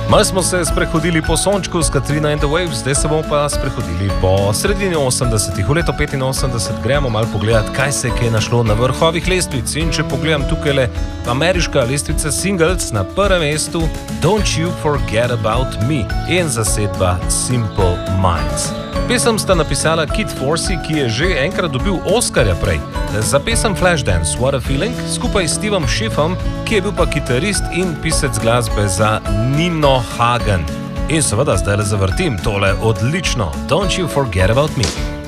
Malo smo se sprehodili po sončku s Katrina and the Waves, zdaj se bomo pa sprehodili po sredini 80-ih. V leto 85 gremo malo pogledati, kaj se je kaj našlo na vrhovih lestvic. In če pogledam tukaj le ameriška lestvica singles, na prvem mestu Don't You Forget About Me in zasedba Simple Minds. Pesem sta napisala Kid Forsey, ki je že enkrat dobil Oscarja prej, za pesem Flashdance What a Feeling, skupaj s Stevom Schiffom, ki je bil pa kitarist in pisec glasbe za Nino Hagen. In seveda zdaj le zavrtim tole odlično Don't You Forget About Me.